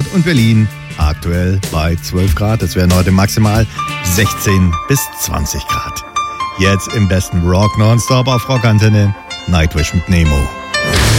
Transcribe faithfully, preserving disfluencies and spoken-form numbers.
und Berlin aktuell bei zwölf Grad. Es werden heute maximal sechzehn bis zwanzig Grad. Jetzt im besten Rock nonstop auf Rockantenne. Nightwish mit Nemo.